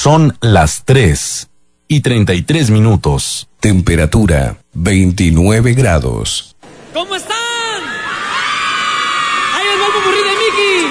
Son las 3:33. Temperatura 29 grados. ¿Cómo están? ¡Ahí les va el popurrí de Mickey!